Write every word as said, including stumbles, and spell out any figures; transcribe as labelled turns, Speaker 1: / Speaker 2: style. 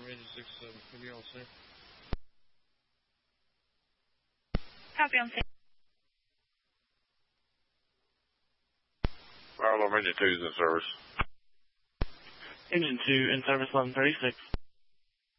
Speaker 1: engine six seven. What do y'all say?
Speaker 2: Copy on six.
Speaker 3: Fire alarm engine two is in service.
Speaker 4: Engine two in service eleven thirty-six.